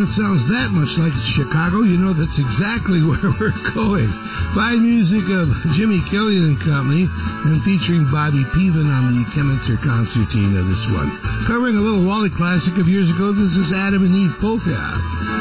it sounds that much like Chicago, you know that's exactly where we're going. Fine music of Jimmy Killian and Company, and featuring Bobby Peven on the Chemnitzer Concertina, this one. Covering a little Wally classic of years ago, this is Adam and Eve Polka.